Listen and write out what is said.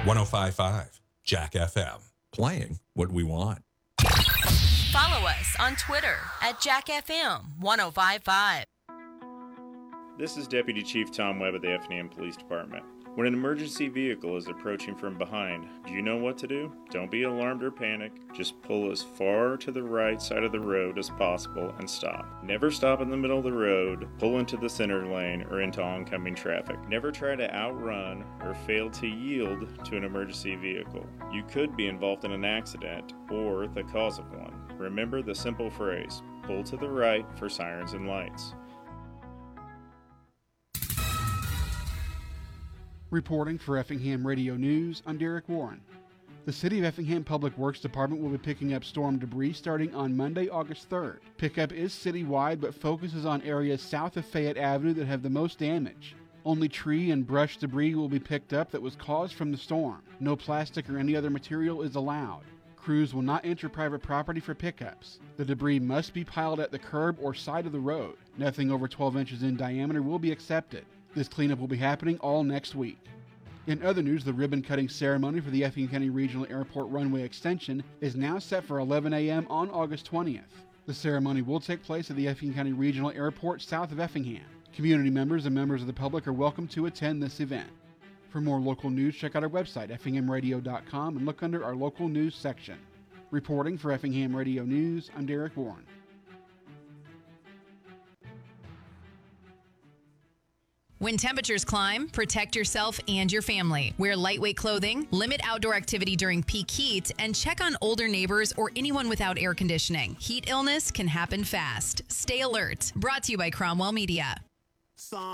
105.5 Jack FM. Playing what we want. Follow us on Twitter at JackFM1055. This is Deputy Chief Tom Webb of the Effingham Police Department. When an emergency vehicle is approaching from behind, do you know what to do? Don't be alarmed or panic. Just pull as far to the right side of the road as possible and stop. Never stop in the middle of the road, pull into the center lane, or into oncoming traffic. Never try to outrun or fail to yield to an emergency vehicle. You could be involved in an accident or the cause of one. Remember the simple phrase, pull to the right for sirens and lights. Reporting for Effingham Radio News, I'm Derek Warren. The City of Effingham Public Works Department will be picking up storm debris starting on Monday, August 3rd. Pickup is citywide but focuses on areas south of Fayette Avenue that have the most damage. Only tree and brush debris will be picked up that was caused from the storm. No plastic or any other material is allowed. Crews will not enter private property for pickups. The debris must be piled at the curb or side of the road. Nothing over 12 inches in diameter will be accepted. This cleanup will be happening all next week. In other news, the ribbon-cutting ceremony for the Effingham County Regional Airport runway extension is now set for 11 a.m. on August 20th. The ceremony will take place at the Effingham County Regional Airport south of Effingham. Community members and members of the public are welcome to attend this event. For more local news, check out our website, effinghamradio.com, and look under our local news section. Reporting for Effingham Radio News, I'm Derek Warren. When temperatures climb, protect yourself and your family. Wear lightweight clothing, limit outdoor activity during peak heat, and check on older neighbors or anyone without air conditioning. Heat illness can happen fast. Stay alert. Brought to you by Cromwell Media.